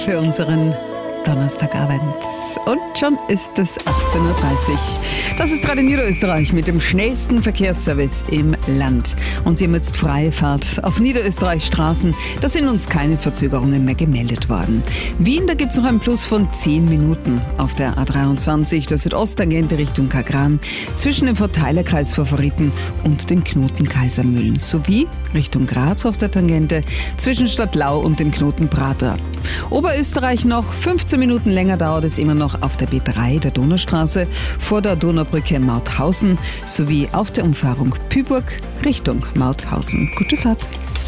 Für unseren Donnerstagabend. Und schon ist es 18.30 Uhr. Das ist Radio Niederösterreich mit dem schnellsten Verkehrsservice im Land. Und Sie haben jetzt freie Fahrt auf Niederösterreichs Straßen. Da sind uns keine Verzögerungen mehr gemeldet worden. Wien, da gibt es noch ein Plus von 10 Minuten auf der A23, der Südosttangente Richtung Kagran, zwischen dem Verteilerkreis Favoriten und dem Knoten Kaisermühlen, sowie Richtung Graz auf der Tangente zwischen Stadtlau und dem Knoten Prater. Oberösterreich noch 15 Minuten länger dauert es immer noch auf der B3 der Donaustraße vor der Donaubrücke Mauthausen sowie auf der Umfahrung Pyburg Richtung Mauthausen. Gute Fahrt.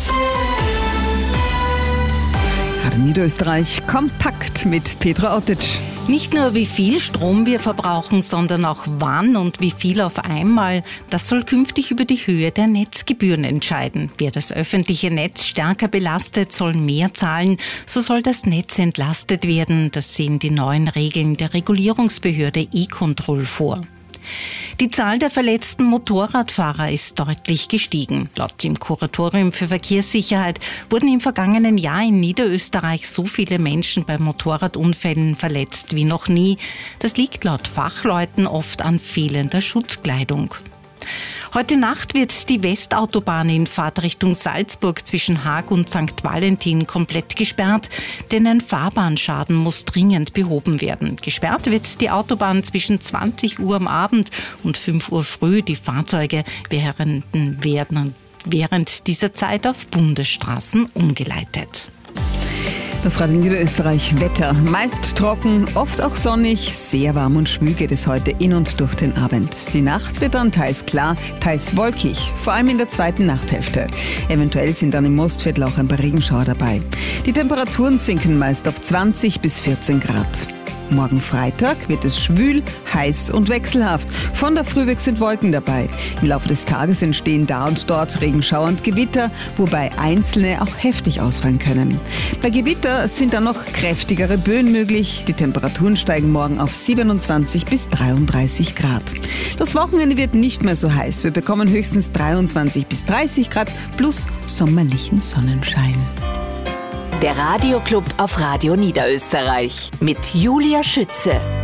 Radio Niederösterreich kompakt mit Petra Ottic. Nicht nur wie viel Strom wir verbrauchen, sondern auch wann und wie viel auf einmal. Das soll künftig über die Höhe der Netzgebühren entscheiden. Wer das öffentliche Netz stärker belastet, soll mehr zahlen. So soll das Netz entlastet werden. Das sehen die neuen Regeln der Regulierungsbehörde E-Control vor. Die Zahl der verletzten Motorradfahrer ist deutlich gestiegen. Laut dem Kuratorium für Verkehrssicherheit wurden im vergangenen Jahr in Niederösterreich so viele Menschen bei Motorradunfällen verletzt wie noch nie. Das liegt laut Fachleuten oft an fehlender Schutzkleidung. Heute Nacht wird die Westautobahn in Fahrtrichtung Salzburg zwischen Haag und St. Valentin komplett gesperrt, denn ein Fahrbahnschaden muss dringend behoben werden. Gesperrt wird die Autobahn zwischen 20 Uhr am Abend und 5 Uhr früh. Die Fahrzeuge werden während dieser Zeit auf Bundesstraßen umgeleitet. Das Radio Niederösterreich Wetter. Meist trocken, oft auch sonnig, sehr warm und schwül geht es heute in und durch den Abend. Die Nacht wird dann teils klar, teils wolkig, vor allem in der zweiten Nachthälfte. Eventuell sind dann im Mostviertel auch ein paar Regenschauer dabei. Die Temperaturen sinken meist auf 20 bis 14 Grad. Morgen Freitag wird es schwül, heiß und wechselhaft. Von der Früh weg sind Wolken dabei. Im Laufe des Tages entstehen da und dort Regenschauer und Gewitter, wobei einzelne auch heftig ausfallen können. Bei Gewitter sind dann noch kräftigere Böen möglich. Die Temperaturen steigen morgen auf 27 bis 33 Grad. Das Wochenende wird nicht mehr so heiß. Wir bekommen höchstens 23 bis 30 Grad plus sommerlichen Sonnenschein. Der Radioclub auf Radio Niederösterreich mit Julia Schütze.